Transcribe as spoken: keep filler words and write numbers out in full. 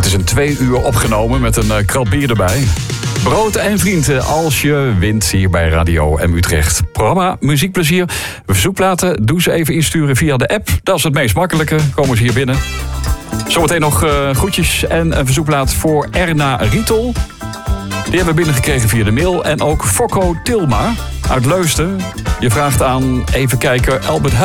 Het is een twee uur opgenomen met een uh, krat bier erbij. Brood en vrienden als je wint hier bij Radio M Utrecht. Programma Muziekplezier. Verzoekplaten, doe ze even insturen via de app. Dat is het meest makkelijke. Komen ze hier binnen. Zometeen nog uh, groetjes en een verzoekplaat voor Erna Rietel. Die hebben we binnengekregen via de mail. En ook Fokko Tilma uit Leusden. Je vraagt aan, even kijken, Albert